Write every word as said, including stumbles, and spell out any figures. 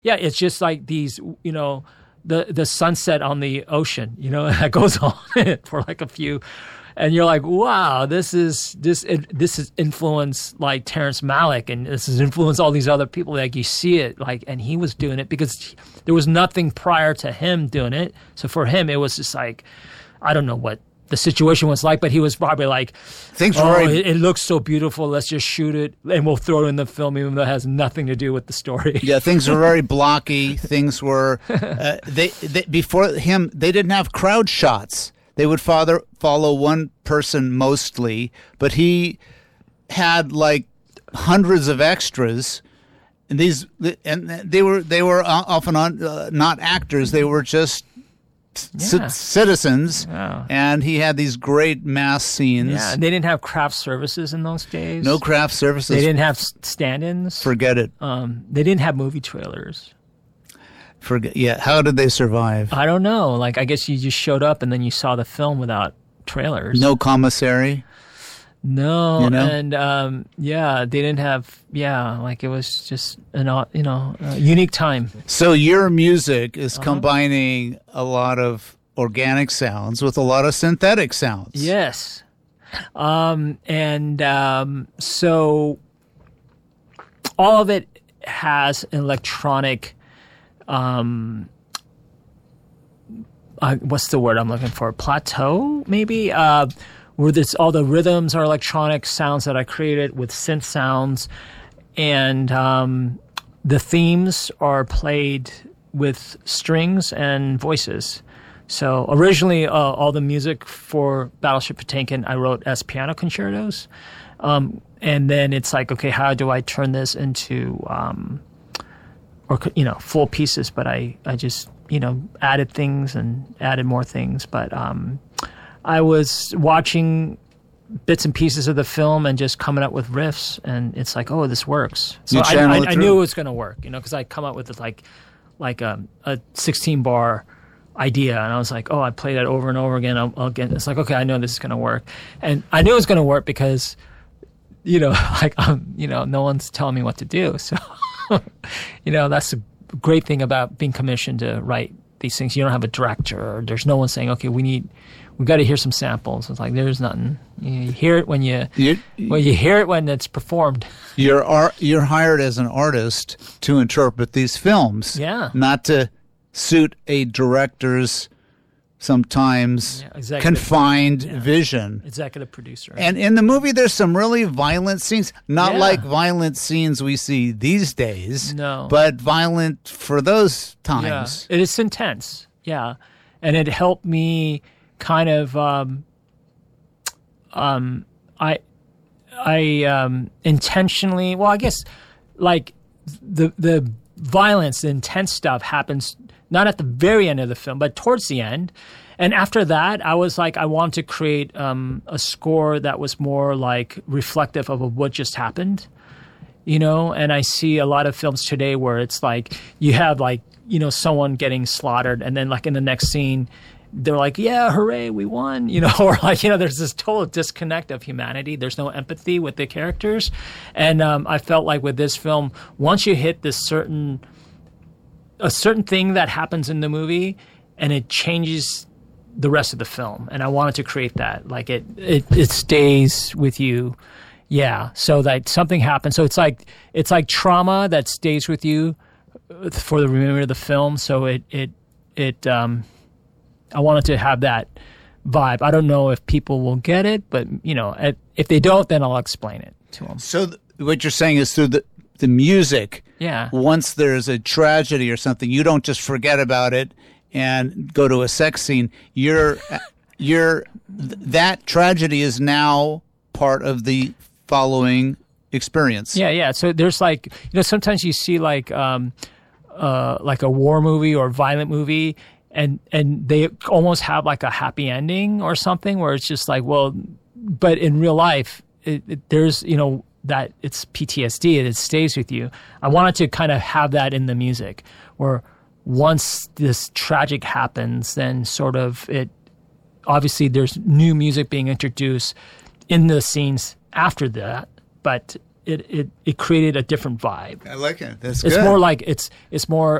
Yeah, it's just like these, you know, the the sunset on the ocean, you know, that goes on for like a few, and you're like, wow, this is this this is influenced like Terrence Malick, and this has influenced all these other people. Like you see it, like, and he was doing it because there was nothing prior to him doing it. So for him, it was just like, I don't know what the situation was like, but he was probably like, Things oh, very- it, it looks so beautiful. Let's just shoot it, and we'll throw it in the film, even though it has nothing to do with the story. Yeah, things were very blocky. Things were uh, they, they before him. They didn't have crowd shots. They would father, follow one person mostly, but he had like hundreds of extras. And these and they were they were often on, uh, not actors. They were just c- Yeah. citizens, Yeah. and he had these great mass scenes. Yeah, and they didn't have craft services in those days. No craft services. They didn't have s- stand-ins. Forget it. Um, they didn't have movie trailers. Forget. Yeah. How did they survive? I don't know. Like, I guess you just showed up and then you saw the film without trailers. No commissary. No, You know? and um, yeah, they didn't have. Yeah, like it was just an au- you know a unique time. So your music is Uh-huh. combining a lot of organic sounds with a lot of synthetic sounds. Yes, um, and um, so all of it has an electronic. Um, uh, what's the word I'm looking for? Plateau, maybe. Uh, where this, all the rhythms are electronic sounds that I created with synth sounds, and um, the themes are played with strings and voices. So originally, uh, all the music for Battleship Potemkin I wrote as piano concertos, um, and then it's like, okay, how do I turn this into, um, or you know, full pieces? But I, I just you know added things and added more things, but. Um, I was watching bits and pieces of the film and just coming up with riffs, and it's like, oh, this works. So You I, channel I, it I through. knew it was going to work, you know, because I come up with like, like a, a sixteen bar idea, and I was like, oh, I play that over and over again. I'll, I'll get. It's like, okay, I know this is going to work, and I knew it was going to work because, you know, like um, you know, no one's telling me what to do. So, you know, that's the great thing about being commissioned to write these things. You don't have a director, or there's no one saying, okay, we need. We got to hear some samples. It's like there's nothing. You, you hear it when you You, well, you hear it when it's performed. you're ar- you're hired as an artist to interpret these films. Yeah. Not to suit a director's sometimes Yeah, executive- confined yeah. vision. Executive producer. And in the movie, there's some really violent scenes. Not Yeah. like violent scenes we see these days. No. But violent for those yeah, times. it is intense. Yeah, and it helped me kind of. Um, um, I, I um, intentionally. Well, I guess like the the violence, the intense stuff happens not at the very end of the film, but towards the end. And after that, I was like, I wanted to create um, a score that was more like reflective of what just happened, you know? And I see a lot of films today where it's like you have like, you know, someone getting slaughtered, and then like in the next scene, they're like, yeah, hooray, we won, you know, or like, you know, there's this total disconnect of humanity. There's no empathy with the characters. And um, I felt like with this film, once you hit this certain, a certain thing that happens in the movie, and it changes the rest of the film. And I wanted to create that. Like it, it, it stays with you. Yeah. So that something happens. So it's like, it's like trauma that stays with you for the remainder of the film. So it, it, it, um, I wanted to have that vibe. I don't know if people will get it, but you know, if- if they don't, then I'll explain it to them. So th- what you're saying is through the, the music, Yeah. once there's a tragedy or something, you don't just forget about it and go to a sex scene. You're, you're, th- that tragedy is now part of the following experience. Yeah, yeah. So there's like, you know, sometimes you see like, um, uh, like a war movie or violent movie, and and they almost have like a happy ending or something where it's just like, well, but in real life, it, it, there's, you know, that it's P T S D and it stays with you. I wanted to kind of have that in the music where once this tragic happens, then sort of it, obviously there's new music being introduced in the scenes after that, but it, it, it created a different vibe. I like it. That's It's good. more like it's it's more